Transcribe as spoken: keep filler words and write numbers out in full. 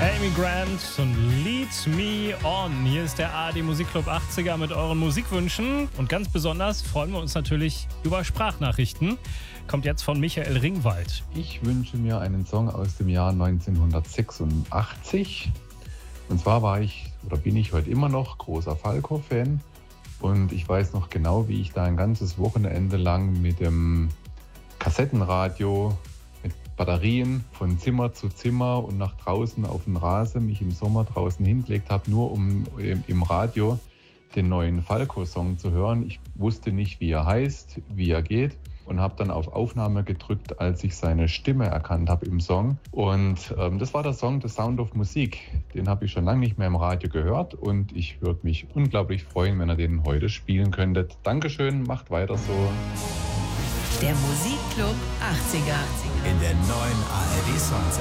Amy Grant und Lead Me On. Hier ist der A R D Musikclub achtziger mit euren Musikwünschen. Und ganz besonders freuen wir uns natürlich über Sprachnachrichten. Kommt jetzt von Michael Ringwald. Ich wünsche mir einen Song aus dem Jahr neunzehnhundertsechsundachtzig. Und zwar war ich, oder bin ich heute immer noch, großer Falco-Fan. Und ich weiß noch genau, wie ich da ein ganzes Wochenende lang mit dem Kassettenradio mit Batterien von Zimmer zu Zimmer und nach draußen auf den Rasen mich im Sommer draußen hingelegt habe, nur um im Radio den neuen Falco-Song zu hören. Ich wusste nicht, wie er heißt, wie er geht und habe dann auf Aufnahme gedrückt, als ich seine Stimme erkannt habe im Song. Und ähm, das war der Song The Sound of Music. Den habe ich schon lange nicht mehr im Radio gehört und ich würde mich unglaublich freuen, wenn ihr den heute spielen könntet. Dankeschön, macht weiter so. Der Musikclub achtziger in der neuen A R D Songs